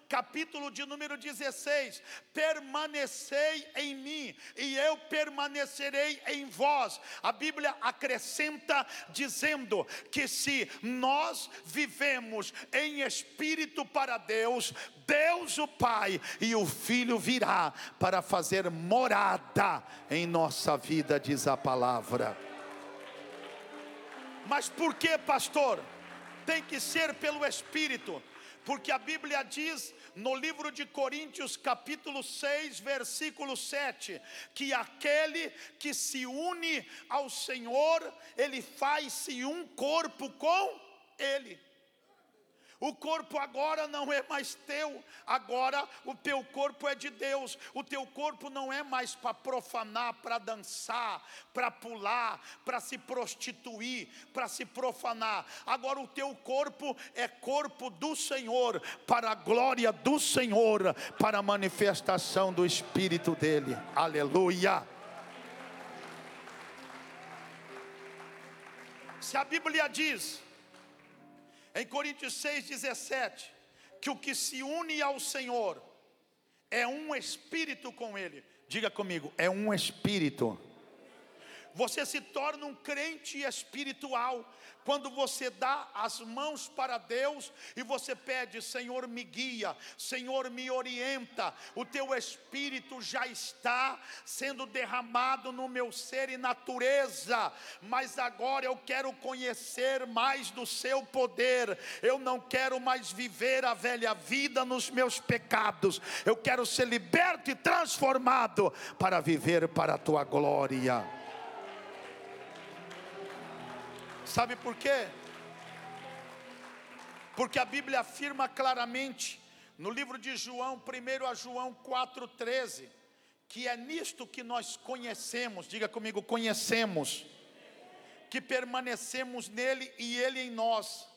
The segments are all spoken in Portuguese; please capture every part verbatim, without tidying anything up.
capítulo de número dezesseis: permanecei em mim e eu permanecerei em vós. A Bíblia acrescenta dizendo que se nós vivemos em espírito para Deus, Deus o Pai e o Filho virá para fazer morada em nossa vida, diz a palavra. Mas por que, pastor? Tem que ser pelo Espírito, porque a Bíblia diz no livro de Coríntios capítulo seis, versículo sete, que aquele que se une ao Senhor, ele faz-se um corpo com Ele. O corpo agora não é mais teu, agora o teu corpo é de Deus. O teu corpo não é mais para profanar, para dançar, para pular, para se prostituir, para se profanar. Agora o teu corpo é corpo do Senhor, para a glória do Senhor, para a manifestação do Espírito dele. Aleluia. Se a Bíblia diz em Coríntios seis, dezessete, que o que se une ao Senhor é um espírito com Ele. Diga comigo, é um espírito. Você se torna um crente espiritual quando você dá as mãos para Deus e você pede: Senhor, me guia, Senhor, me orienta. O teu espírito já está sendo derramado no meu ser e natureza, mas agora eu quero conhecer mais do seu poder. Eu não quero mais viver a velha vida nos meus pecados. Eu quero ser liberto e transformado para viver para a tua glória. Sabe por quê? Porque a Bíblia afirma claramente no livro de João, primeiro a João quatro, treze, que é nisto que nós conhecemos, diga comigo, conhecemos, que permanecemos nele e ele em nós,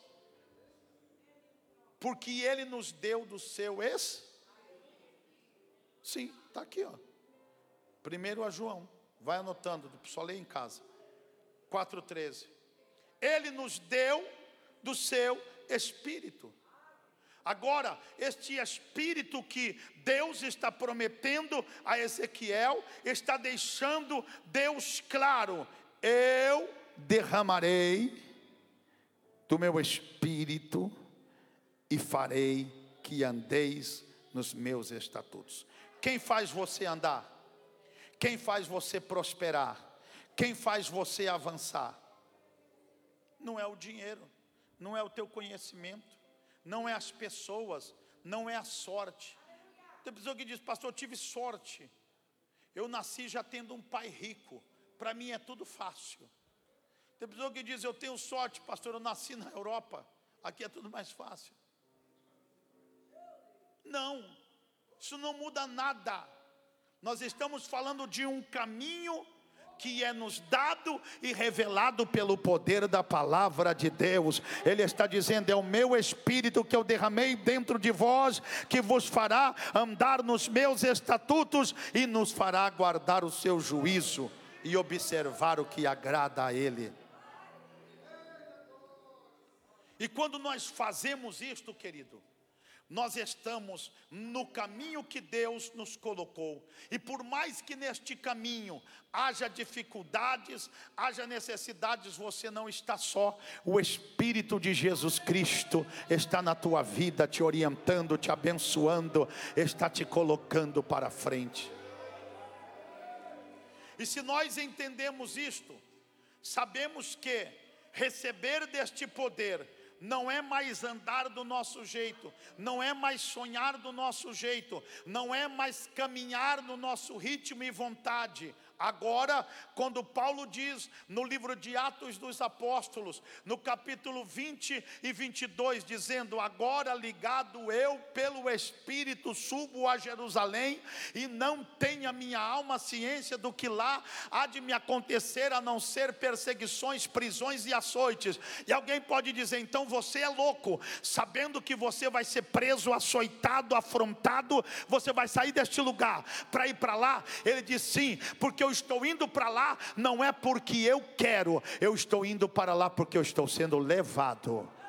porque ele nos deu do seu ex. Sim, está aqui, ó. Primeiro a João, vai anotando, só lê em casa, quatro, treze. Ele nos deu do seu Espírito. Agora, este Espírito que Deus está prometendo a Ezequiel, está deixando Deus claro: eu derramarei do meu Espírito e farei que andeis nos meus estatutos. Quem faz você andar? Quem faz você prosperar? Quem faz você avançar? Não é o dinheiro, não é o teu conhecimento, não é as pessoas, não é a sorte. Tem pessoa que diz: pastor, eu tive sorte, eu nasci já tendo um pai rico, para mim é tudo fácil. Tem pessoa que diz: eu tenho sorte, pastor, eu nasci na Europa, aqui é tudo mais fácil. Não, isso não muda nada. Nós estamos falando de um caminho que é nos dado e revelado pelo poder da palavra de Deus. Ele está dizendo: é o meu Espírito que eu derramei dentro de vós, que vos fará andar nos meus estatutos e nos fará guardar o seu juízo e observar o que agrada a Ele. E quando nós fazemos isto, querido, nós estamos no caminho que Deus nos colocou. E por mais que neste caminho haja dificuldades, haja necessidades, você não está só. O Espírito de Jesus Cristo está na tua vida, te orientando, te abençoando, está te colocando para frente. E se nós entendemos isto, sabemos que receber deste poder não é mais andar do nosso jeito, não é mais sonhar do nosso jeito, não é mais caminhar no nosso ritmo e vontade. Agora, quando Paulo diz no livro de Atos dos Apóstolos, no capítulo vinte e vinte e dois, dizendo: agora ligado eu pelo Espírito subo a Jerusalém, e não tenho a minha alma ciência do que lá há de me acontecer, a não ser perseguições, prisões e açoites. E alguém pode dizer: então você é louco, sabendo que você vai ser preso, açoitado, afrontado, você vai sair deste lugar para ir para lá? Ele diz: sim, porque eu estou indo para lá, não é porque eu quero, eu estou indo para lá porque eu estou sendo levado